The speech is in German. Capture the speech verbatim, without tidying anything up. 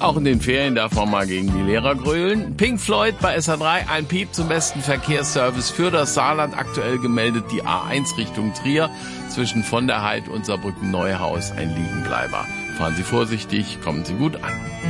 auch in den Ferien darf man mal gegen die Lehrer grölen. Pink Floyd bei S H drei, ein Piep zum besten Verkehrsservice für das Saarland. Aktuell gemeldet die A eins Richtung Trier zwischen von der Heid und Saarbrücken-Neuhaus ein Liegenbleiber. Fahren Sie vorsichtig, kommen Sie gut an.